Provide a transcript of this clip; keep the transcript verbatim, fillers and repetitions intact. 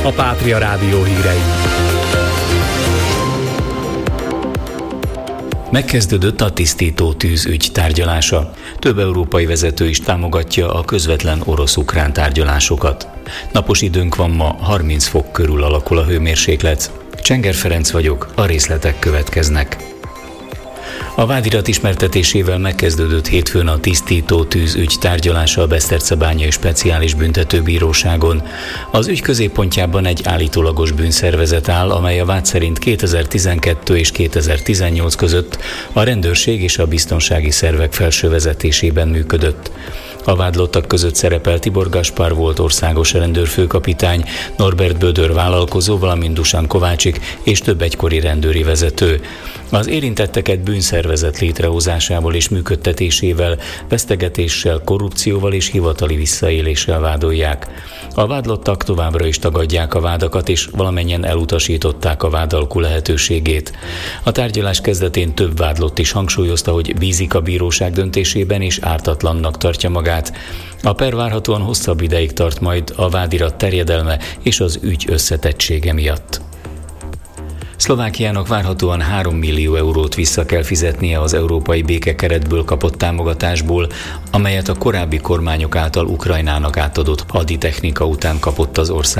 a Pátria Rádió hírei. Megkezdődött a tisztító tűz ügy tárgyalása. Több európai vezető is támogatja a közvetlen orosz-ukrán tárgyalásokat. Napos időnk van ma, harminc fok körül alakul a hőmérséklet. Csenger Ferenc vagyok, a részletek következnek. A vádirat ismertetésével megkezdődött hétfőn a tisztító tűz ügy tárgyalása a Beszterczebányai Speciális Büntetőbíróságon. Az ügy középpontjában egy állítólagos bűnszervezet áll, amely a vád szerint kétezer-tizenkettő és kétezer-tizennyolc között a rendőrség és a biztonsági szervek felső vezetésében működött. A vádlottak között szerepel Tibor Gaspar volt országos rendőrfőkapitány, Norbert Bödör vállalkozó, valamint Dusan Kovácsik és több egykori rendőri vezető. Az érintetteket bűnszervezet létrehozásából és működtetésével, vesztegetéssel, korrupcióval és hivatali visszaéléssel vádolják. A vádlottak továbbra is tagadják a vádakat, és valamennyien elutasították a vádalkú lehetőségét. A tárgyalás kezdetén több vádlott is hangsúlyozta, hogy bízik a bíróság döntésében és ártatlannak tartja magát. A per várhatóan hosszabb ideig tart majd a vádirat terjedelme és az ügy összetettsége miatt. Szlovákiának várhatóan három millió eurót vissza kell fizetnie az európai békekeretből kapott támogatásból, amelyet a korábbi kormányok által Ukrajnának átadott haditechnika után kapott az ország.